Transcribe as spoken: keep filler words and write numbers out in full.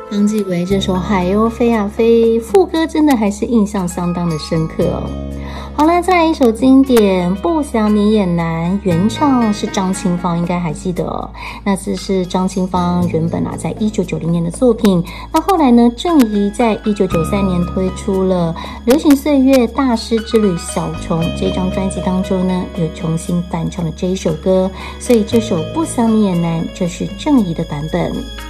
方季韦这首《海鸥飞啊飞》副歌真的还是印象相当的深刻哦。好了，再来一首经典《不想你也难》，原唱是张清芳，应该还记得哦。那这是张清芳原本啊在一九九零年的作品，那后来呢郑怡在一九九三年推出了《流行岁月大师之旅小虫》这张专辑当中呢，又重新翻唱了这一首歌，所以这首《不想你也难》就是郑怡的版本。